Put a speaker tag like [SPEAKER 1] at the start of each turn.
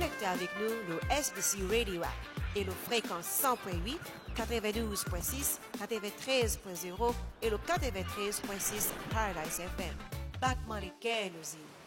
[SPEAKER 1] connecter avec nous le SBC Radio app et le fréquence 100.8, 92.6, 93.0 et le 93.6 Paradise FM. Battement les quais, nous y.